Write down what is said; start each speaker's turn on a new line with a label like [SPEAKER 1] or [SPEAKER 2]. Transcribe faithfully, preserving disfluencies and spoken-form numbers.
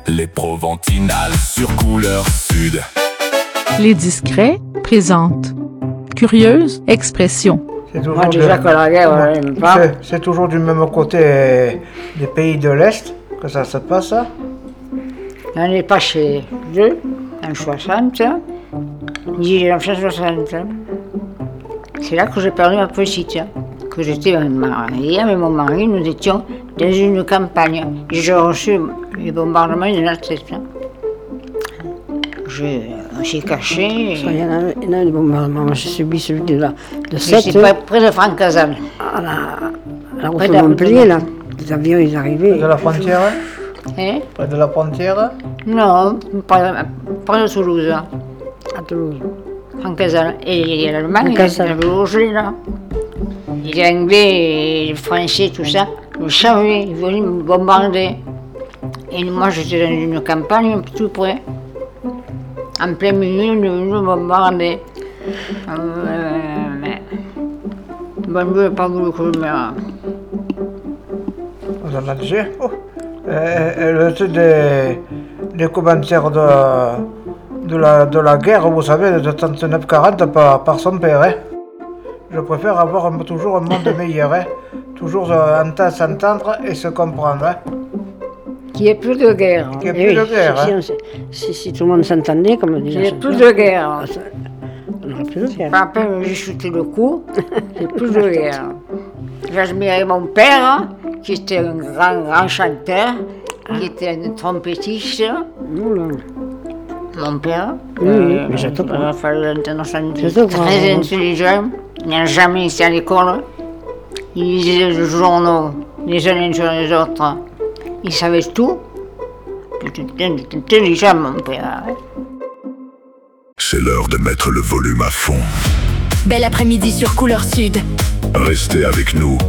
[SPEAKER 1] Les Proventinales sur Couleur Sud.
[SPEAKER 2] Les Discrets présentent Curieuse expression.
[SPEAKER 3] C'est toujours
[SPEAKER 4] Moi, déjà
[SPEAKER 3] de-
[SPEAKER 4] que la guerre, on n'aime pas.
[SPEAKER 3] c'est- C'est toujours du même côté des pays de l'Est que ça se passe. Hein.
[SPEAKER 4] On est passé deux, en soixante, mille neuf cent soixante. C'est là que j'ai perdu ma petite, que j'étais mariée avec mon mari, nous étions dans une campagne. J'ai reçu les bombardements de la tête. Je me suis caché.
[SPEAKER 5] Il y en a, il y en a des bombardements. Moi, j'ai subi celui de, la, de
[SPEAKER 4] Je
[SPEAKER 5] sept
[SPEAKER 4] suis près, près de Francazal.
[SPEAKER 5] à la, à la route
[SPEAKER 4] Près
[SPEAKER 5] de
[SPEAKER 4] de la-
[SPEAKER 5] Montpellier, là. Les avions, ils arrivaient.
[SPEAKER 3] Près de la frontière.
[SPEAKER 4] Hein?
[SPEAKER 3] Près de la frontière.
[SPEAKER 4] Non, près, près de Toulouse,
[SPEAKER 5] À Toulouse.
[SPEAKER 4] Francazal. Et l'Allemagne,
[SPEAKER 5] Francazal.
[SPEAKER 4] il avait logé là. Les Anglais, les Français, tout ça, me savaient, ils venaient me bombarder. Et moi, j'étais dans une campagne tout près. En plein milieu, ils venaient me bombarder. Euh, mais... Bon Dieu n'a pas voulu que je meure.
[SPEAKER 3] Vous en Alger. Oh. Et, et le truc des, des commentaires de, de, la, de la guerre, vous savez, de trente-neuf quarante par, par son père. Hein. Je préfère avoir un- toujours un monde meilleur. Hein. Toujours euh, entendre, s'entendre et se comprendre. Hein.
[SPEAKER 4] Qu'il n'y ait plus de guerre.
[SPEAKER 3] Qu'il n'y ait
[SPEAKER 5] Eh
[SPEAKER 3] plus
[SPEAKER 5] oui,
[SPEAKER 3] de guerre.
[SPEAKER 5] si,
[SPEAKER 3] Hein.
[SPEAKER 5] si, on- si, si tout le monde s'entendait, comme
[SPEAKER 4] Qu'il
[SPEAKER 5] disait
[SPEAKER 4] n'y ait
[SPEAKER 5] son
[SPEAKER 4] plus
[SPEAKER 5] père,
[SPEAKER 4] de guerre.
[SPEAKER 5] on n'aurait plus de guerre.
[SPEAKER 4] Après, j'ai chuté le coup, il n'y a plus de guerre. J'admirais mon père, qui était un grand, grand chanteur, qui était un trompettiste.
[SPEAKER 5] Nous, là.
[SPEAKER 4] Mon père,
[SPEAKER 5] Oui, oui, mais je te
[SPEAKER 4] il
[SPEAKER 5] crois.
[SPEAKER 4] a fallu international,
[SPEAKER 5] Je te crois,
[SPEAKER 4] très
[SPEAKER 5] vraiment.
[SPEAKER 4] intelligent. Il n'a jamais été à l'école. Il lisait les journaux les uns sur les autres. Il savait tout. Il était intelligent, mon père.
[SPEAKER 1] C'est l'heure de mettre le volume à fond.
[SPEAKER 6] Bel après-midi sur Couleur Sud.
[SPEAKER 1] Restez avec nous.